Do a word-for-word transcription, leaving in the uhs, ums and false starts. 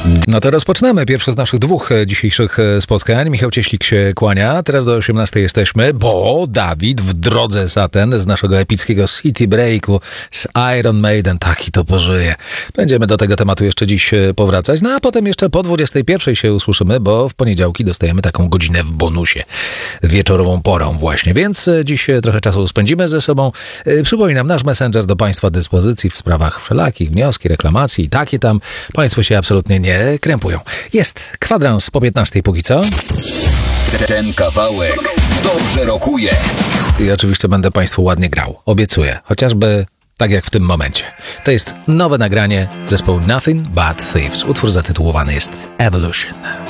No to rozpoczynamy pierwsze z naszych dwóch dzisiejszych spotkań. Michał Cieślik się kłania. Teraz do osiemnastej jesteśmy, bo Dawid w drodze z Aten, z naszego epickiego City Breaku z Iron Maiden, taki to pożyje. Będziemy do tego tematu jeszcze dziś powracać, no a potem jeszcze po dwudziestej pierwszej się usłyszymy, bo w poniedziałki dostajemy taką godzinę w bonusie, wieczorową porą właśnie, więc dziś trochę czasu spędzimy ze sobą. Przypominam, nasz messenger do Państwa dyspozycji w sprawach wszelakich, wnioski, reklamacji i takie tam. Państwo się absolutnie nie krępują. Jest kwadrans po piętnastej póki co. Ten kawałek dobrze rokuje. I oczywiście będę Państwu ładnie grał. Obiecuję. Chociażby tak jak w tym momencie. To jest nowe nagranie zespołu Nothing But Thieves. Utwór zatytułowany jest Evolution.